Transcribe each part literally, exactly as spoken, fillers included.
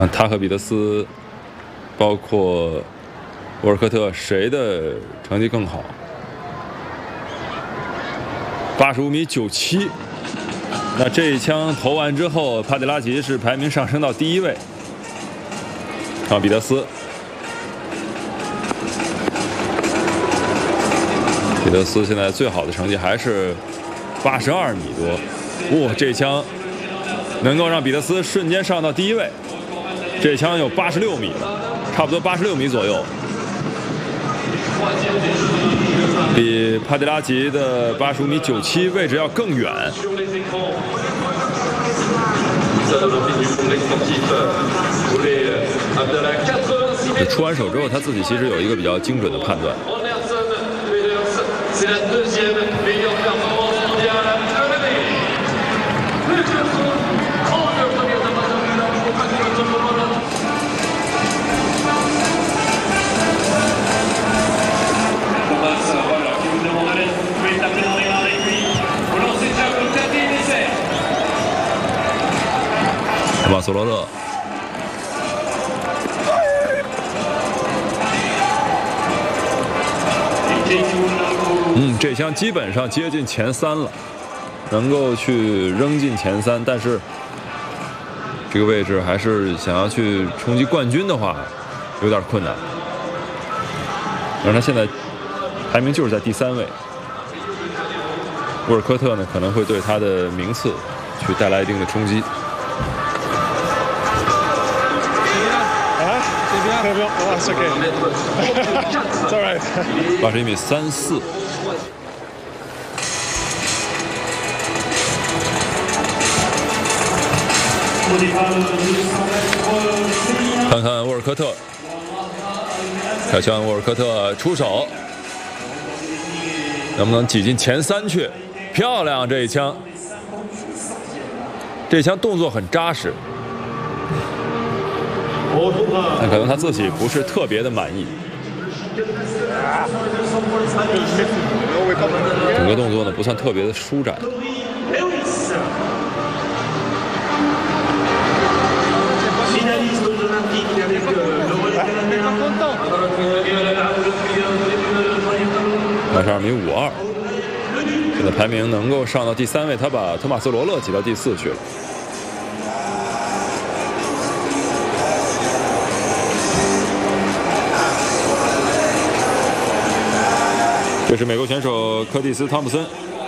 啊，他和彼得斯，包括沃尔科特，谁的成绩更好？八十五米九七，那这一枪投完之后，帕蒂拉吉是排名上升到第一位。看彼得斯，彼得斯现在最好的成绩还是八十二米多，哇、哦，这枪能够让彼得斯瞬间上到第一位。这枪有八十六米，差不多八十六米左右，比帕蒂拉吉的八十五米九七位置要更远。出完手之后，他自己其实有一个比较精准的判断。瓦索罗勒，嗯，这枪基本上接近前三了，能够去扔进前三，但是这个位置还是想要去冲击冠军的话，有点困难。而他现在排名就是在第三位，沃尔科特呢可能会对他的名次去带来一定的冲击。八十一米三四，看看沃尔科特，凯旋沃尔科特出手，能不能挤进前三去？漂亮，这一枪，这一枪动作很扎实。但可能他自己不是特别的满意，整个动作呢不算特别的舒展。八十二米五二，现在排名能够上到第三位，他把托马斯罗勒挤到第四去了。这是美国选手柯蒂斯·汤普森，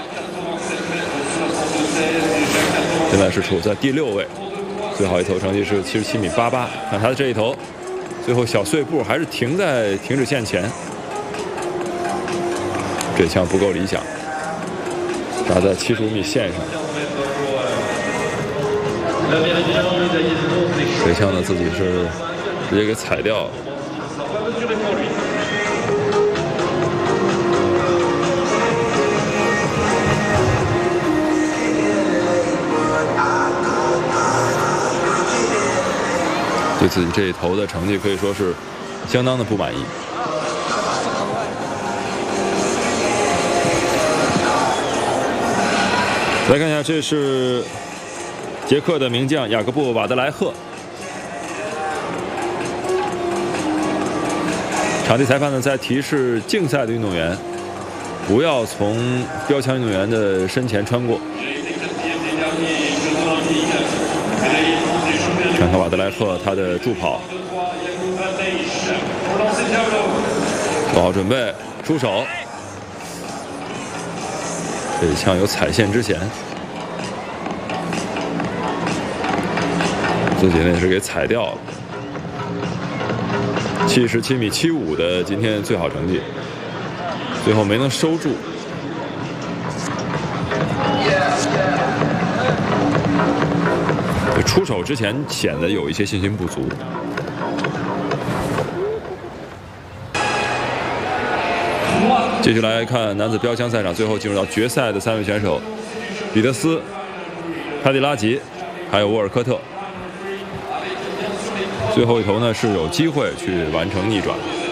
现在是处在第六位，最好一投成绩是七十七米八八。看他的这一投，最后小碎步还是停在停止线前，这枪不够理想，打在七十五米线上。这枪呢自己是直接给踩掉了。对自己这一投的成绩可以说是相当的不满意。来看一下，这是捷克的名将雅各布·瓦德莱赫。场地裁判呢在提示竞赛的运动员不要从标枪运动员的身前穿过。看看瓦德莱赫他的助跑，做好准备，出手。这一枪有踩线之嫌，自己那是给踩掉了。七十七米七五的今天最好成绩，最后没能收住。出手之前显得有一些信心不足。继续来看男子标枪赛场，最后进入到决赛的三位选手：彼得斯、帕蒂拉吉，还有沃尔科特。最后一投呢是有机会去完成逆转。